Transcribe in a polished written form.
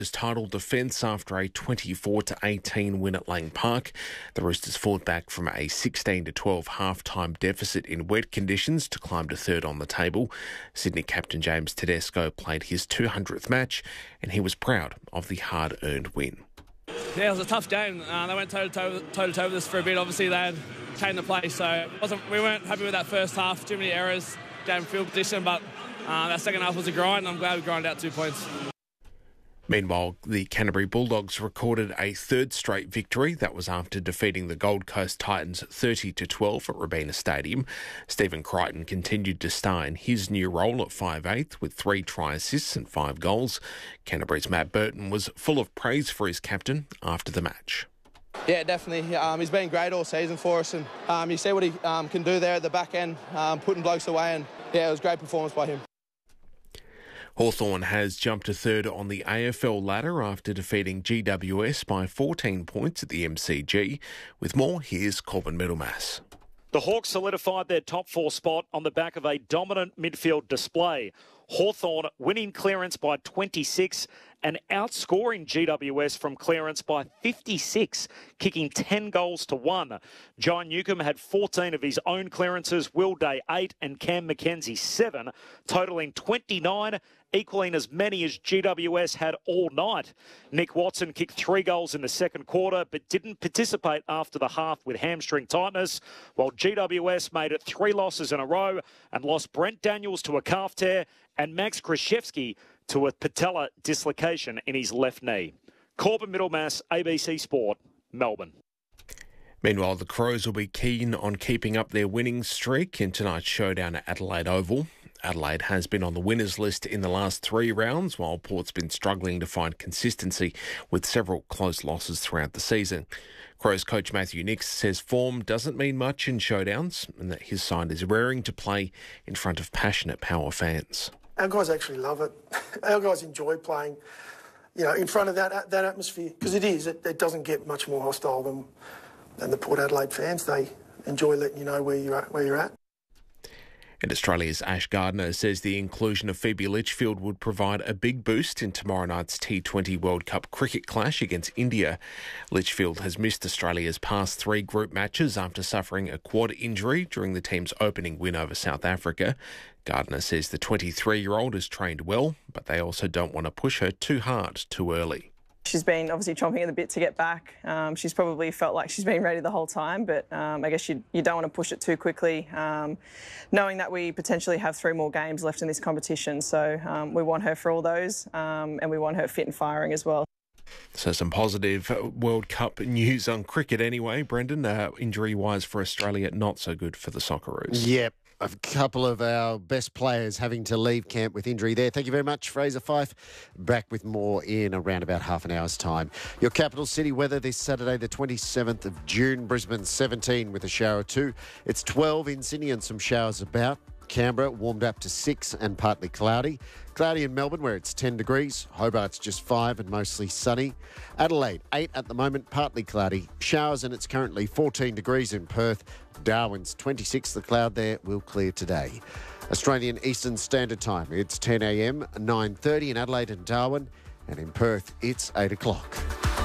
Title defence after a 24-18 win at Lang Park. The Roosters fought back from a 16-12 half-time deficit in wet conditions to climb to third on the table. Sydney captain James Tedesco played his 200th match and he was proud of the hard-earned win. Yeah, it was a tough game. They went toe-to-toe with us for a bit. Obviously, they had changed the play, so we weren't happy with that first half. Too many errors, game field position, but that second half was a grind. I'm glad we grinded out 2 points. Meanwhile, the Canterbury Bulldogs recorded a third straight victory. That was after defeating the Gold Coast Titans 30-12 at Robina Stadium. Stephen Crichton continued to star in his new role at 5'8" with 3 try assists and 5 goals. Canterbury's Matt Burton was full of praise for his captain after the match. Yeah, definitely. He's been great all season for us, and you see what he can do there at the back end, putting blokes away, and yeah, it was a great performance by him. Hawthorn has jumped to third on the AFL ladder after defeating GWS by 14 points at the MCG. With more, here's Corbin Middlemass. The Hawks solidified their top 4 spot on the back of a dominant midfield display. Hawthorn winning clearance by 26 and outscoring GWS from clearance by 56, kicking 10 goals to 1. John Newcomb had 14 of his own clearances, Will Day 8 and Cam Mackenzie 7, totalling 29, equaling as many as GWS had all night. Nick Watson kicked 3 goals in the second quarter, but didn't participate after the half with hamstring tightness, while GWS made it 3 losses in a row and lost Brent Daniels to a calf tear and Max Krzyzewski to a patella dislocation in his left knee. Corbin Middlemass, ABC Sport, Melbourne. Meanwhile, the Crows will be keen on keeping up their winning streak in tonight's showdown at Adelaide Oval. Adelaide has been on the winners list in the last 3 rounds, while Port's been struggling to find consistency with several close losses throughout the season. Crows coach Matthew Nicks says form doesn't mean much in showdowns and that his side is raring to play in front of passionate Power fans. Our guys actually love it. Our guys enjoy playing, in front of that atmosphere, because it doesn't get much more hostile than the Port Adelaide fans. They enjoy letting you know where you're at. And Australia's Ash Gardner says the inclusion of Phoebe Litchfield would provide a big boost in tomorrow night's T20 World Cup cricket clash against India. Litchfield has missed Australia's past 3 group matches after suffering a quad injury during the team's opening win over South Africa. Gardner says the 23-year-old has trained well, but they also don't want to push her too hard too early. She's been obviously chomping at the bit to get back. She's probably felt like she's been ready the whole time, but I guess you don't want to push it too quickly, knowing that we potentially have 3 more games left in this competition. So we want her for all those, and we want her fit and firing as well. So some positive World Cup news on cricket anyway, Brendan. Injury-wise for Australia, not so good for the Socceroos. Yep. A couple of our best players having to leave camp with injury there. Thank you very much, Fraser Fife. Back with more in around about half an hour's time. Your capital city weather this Saturday, the 27th of June. Brisbane 17 with a shower or 2. It's 12 in Sydney and some showers about. Canberra warmed up to 6 and partly cloudy. Cloudy in Melbourne where it's 10 degrees. Hobart's just 5 and mostly sunny. Adelaide 8 at the moment, partly cloudy. Showers and it's currently 14 degrees in Perth. Darwin's 26. The cloud there will clear today. Australian Eastern Standard Time. It's 10 a.m, 9:30 in Adelaide and Darwin. And in Perth, it's 8 o'clock.